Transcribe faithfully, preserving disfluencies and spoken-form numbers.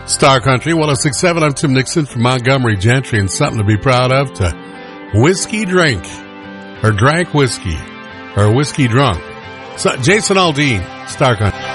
Star Country one oh six point seven. I'm Tim Nixon from Montgomery Gentry, and something to be proud of to whiskey drink, or drank whiskey, or whiskey drunk. So, Jason Aldean, Star Country.